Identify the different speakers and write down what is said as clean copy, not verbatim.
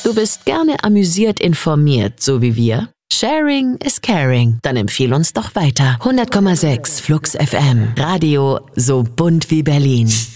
Speaker 1: Du bist gerne amüsiert informiert, so wie wir? Sharing is caring. Dann empfehl uns doch weiter. 100,6 Flux FM. Radio so bunt wie Berlin.